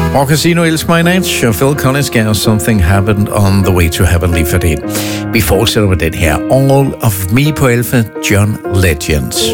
Rock Casino elsker mig i nat, og Phil Collins gav Something Happened on the Way to Heaven lige for det. Vi fortsætter med den her All of Me på 11, John Legend.